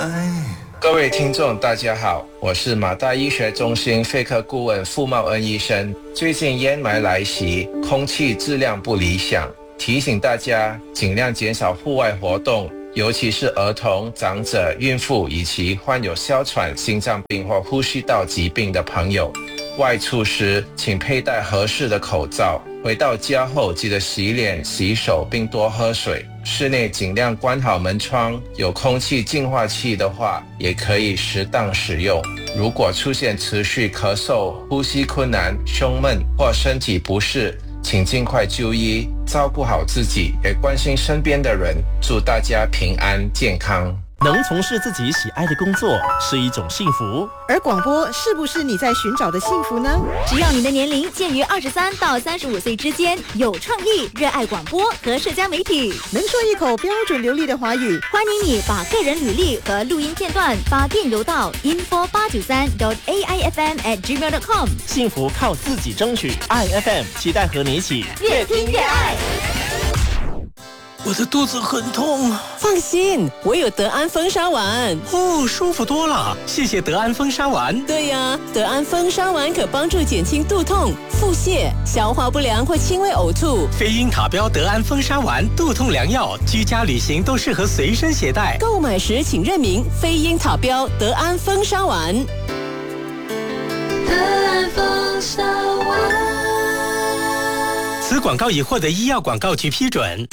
各位听众大家好，我是马大医学中心肺科顾问傅茂恩医生。最近烟霾来袭，空气质量不理想，提醒大家尽量减少户外活动，尤其是儿童、长者、孕妇以及患有哮喘、心脏病或呼吸道疾病的朋友。外出时请佩戴合适的口罩，回到家后记得洗脸、洗手并多喝水。室内尽量关好门窗，有空气净化器的话也可以适当使用。如果出现持续咳嗽、呼吸困难、胸闷或身体不适，请尽快就医，照顾好自己，也关心身边的人。祝大家平安健康。 能从事自己喜爱的工作是一种幸福， 而广播是不是你在寻找的幸福呢？ 只要你的年龄介于23到35岁之间，有创意，热爱广播和社交媒体， 能说一口标准流利的华语， 欢迎你把个人履历和录音片段发电邮到 info893.aifm@gmail.com。 幸福靠自己争取，爱 FM 期待和你一起越听越爱。 我的肚子很痛。 放心，我有德安风沙丸。 哦，舒服多了，谢谢德安风沙丸。 对呀，德安风沙丸可帮助减轻肚痛、腹泻、消化不良或轻微呕吐。 飞鹰塔标德安风沙丸，肚痛良药，居家旅行都适合随身携带。 购买时请认明飞鹰塔标德安风沙丸。 德安风沙丸。 此广告已获得医药广告局批准。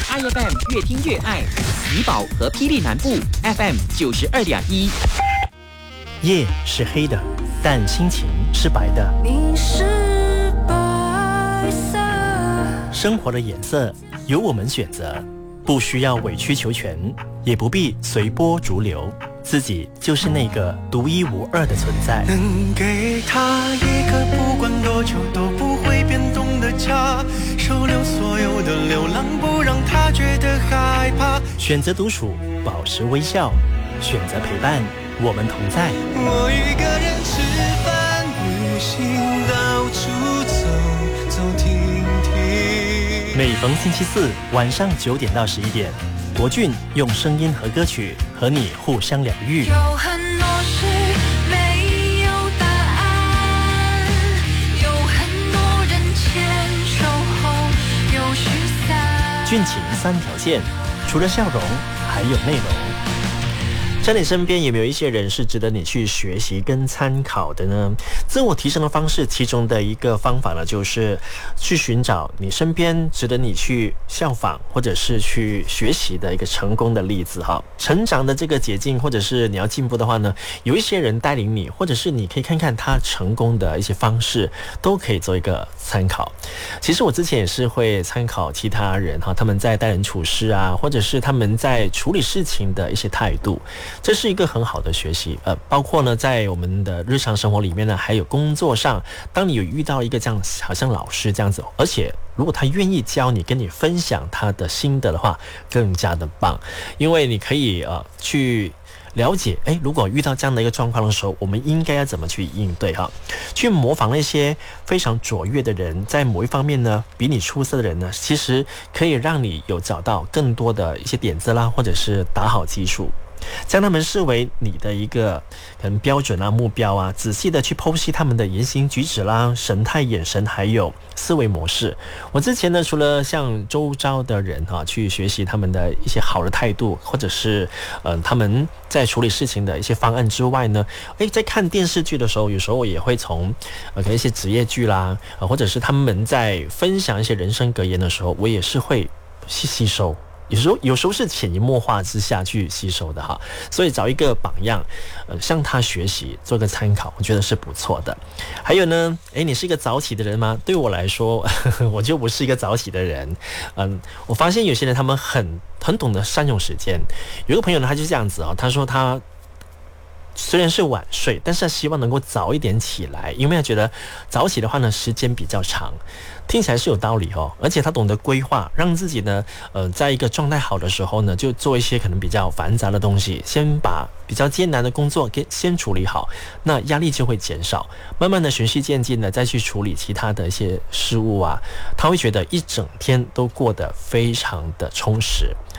IFM 越听越爱，怡保和霹雳南部 FM 92.1。 夜是黑的，但心情是白的。 你是白色。 生活的颜色由我们选择，不需要委曲求全，也不必随波逐流，自己就是那个独一无二的存在。 能给他一个不管多久都不会变动的家，收留所有的流浪，不让他觉得害怕。 选择独处，保持微笑；选择陪伴，我们同在。 我一个人吃饭、旅行，到处走走停停。 每逢星期四晚上9点到11点，国俊用声音和歌曲和你互相疗愈。 有很多事没有答案，有很多人牵手后又失散。 俊情3条线，除了笑容，还有内容。在你身边有没有一些人是值得你去学习跟参考的呢？自我提升的方式，其中的一个方法呢，就是去寻找你身边值得你去效仿或者是去学习的一个成功的例子哈。成长的这个捷径，或者是你要进步的话呢，有一些人带领你，或者是你可以看看他成功的一些方式，都可以做一个参考。其实我之前也是会参考其他人哈，他们在待人处事啊，或者是他们在处理事情的一些态度。这是一个很好的学习，包括呢，在我们的日常生活里面呢，还有工作上，当你有遇到一个这样好像老师这样子，而且如果他愿意教你，跟你分享他的心得的话，更加的棒，因为你可以去了解，如果遇到这样的一个状况的时候，我们应该要怎么去应对哈？去模仿那些非常卓越的人，在某一方面呢，比你出色的人呢，其实可以让你有找到更多的一些点子啦，或者是打好基础。将他们视为你的一个可能标准啊、目标啊，仔细的去剖析他们的言行举止啦、神态、眼神，还有思维模式。我之前呢，除了向周遭的人去学习他们的一些好的态度，或者是他们在处理事情的一些方案之外呢，在看电视剧的时候，有时候我也会从可能一些职业剧啦，或者是他们在分享一些人生格言的时候，我也是会去吸收。有时候是潜移默化之下去吸收的哈，所以找一个榜样，向他学习，做个参考，我觉得是不错的。还有呢，你是一个早起的人吗？对我来说，我就不是一个早起的人。我发现有些人他们很懂得善用时间。有一个朋友呢，他就这样子他说他虽然是晚睡，但是他希望能够早一点起来，因为他觉得早起的话呢，时间比较长。听起来是有道理而且他懂得规划，让自己呢，在一个状态好的时候呢，就做一些可能比较繁杂的东西，先把比较艰难的工作先处理好，那压力就会减少，慢慢的循序渐进的再去处理其他的一些事物啊，他会觉得一整天都过得非常的充实。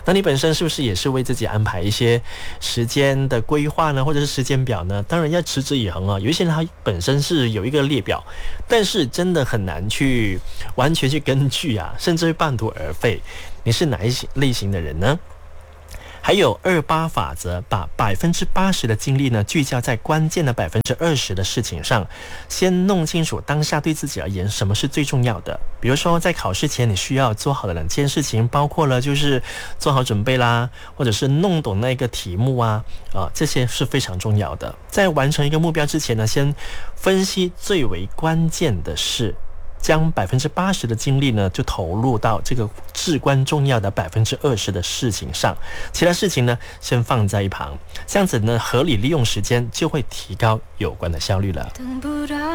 那你本身是不是也是为自己安排一些时间的规划呢，或者是时间表呢？当然要持之以恒啊。有一些人他本身是有一个列表，但是真的很难去完全去根据啊，甚至会半途而废。你是哪一类型的人呢？还有28法则，把80%的精力呢聚焦在关键的20%的事情上，先弄清楚当下对自己而言什么是最重要的。比如说在考试前你需要做好的2件事情，包括了就是做好准备啦，或者是弄懂那个题目啊，这些是非常重要的。在完成一个目标之前呢，先分析最为关键的事，将80%的精力呢就投入到这个至关重要的20%的事情上，其他事情呢先放在一旁，这样子呢合理利用时间，就会提高有关的效率了。 等不到